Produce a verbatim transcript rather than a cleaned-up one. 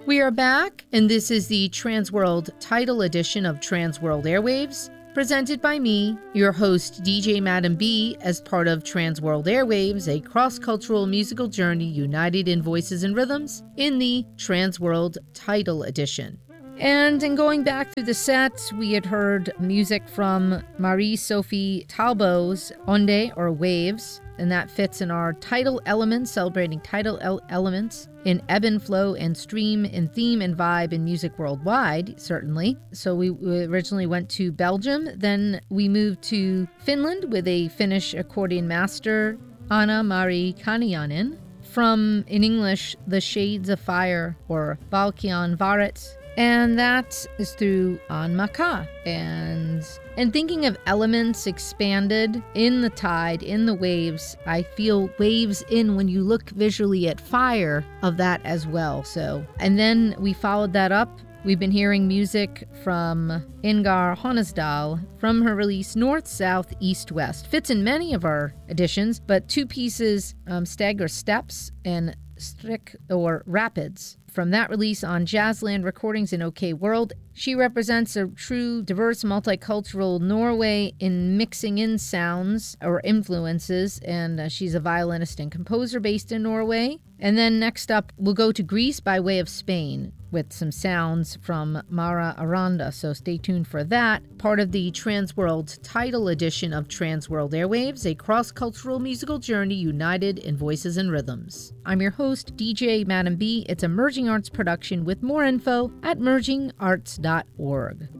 We are back, and this is the Transworld Tidal edition of Transworld Airwaves, presented by me, your host, D J Madam B, as part of Transworld Airwaves, a cross-cultural musical journey united in voices and rhythms, in the Transworld Tidal edition. And in going back through the set, we had heard music from Marie-Sophie Talbot's Onde, or Waves, and that fits in our tidal elements, celebrating tidal el- elements in ebb and flow and stream, in theme and vibe in music worldwide, certainly. So we, we originally went to Belgium, then we moved to Finland with a Finnish accordion master, Anna-Mari Kaniainen, from, in English, The Shades of Fire, or Valkian Varet. And that is through Anmaka. And and thinking of elements expanded in the tide, in the waves, I feel waves in when you look visually at fire of that as well. So, and then we followed that up. We've been hearing music from Ingar Honesdal from her release North, South, East, West. Fits in many of our editions, but two pieces, um, Stagger Steps and Strick or Rapids. From that release on Jazzland Recordings in OK World, she represents a true, diverse, multicultural Norway in mixing in sounds or influences, and uh, she's a violinist and composer based in Norway. And then next up, we'll go to Greece by way of Spain with some sounds from Mara Aranda, so stay tuned for that. Part of the Transworld Tidal edition of Transworld Airwaves, a cross-cultural musical journey united in voices and rhythms. I'm your host, D J Madam B. It's a Merging Arts production with more info at merging arts dot org.